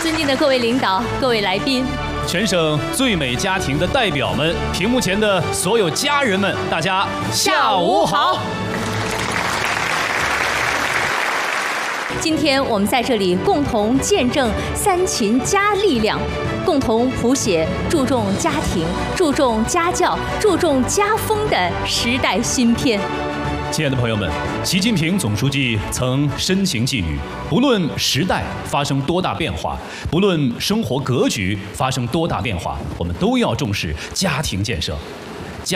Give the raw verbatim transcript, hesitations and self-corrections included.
尊敬的各位领导、各位来宾， 全省最美家庭的代表们，屏幕前的所有家人们，大家下午好。 今天我们在这里共同见证三秦家力量，共同谱写注重家庭、注重家教、注重家风的时代新篇。 亲爱的朋友们，习近平总书记曾深情寄语：不论时代发生多大变化，不论生活格局发生多大变化，我们都要重视家庭建设。